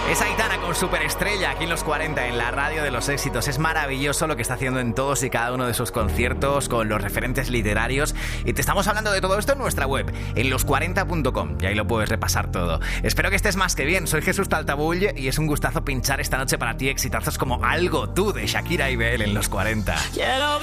Es Aitana con Superestrella aquí en los 40 en la radio de los éxitos. Es maravilloso lo que está haciendo en todos y cada uno de sus conciertos con los referentes literarios. Y te estamos hablando de todo esto en nuestra web, en los40.com. Y ahí lo puedes repasar todo. Espero que estés más que bien. Soy Jesús Taltabull y es un gustazo pinchar esta noche para ti exitazos como Algo Tú de Shakira y BL en los 40. Quiero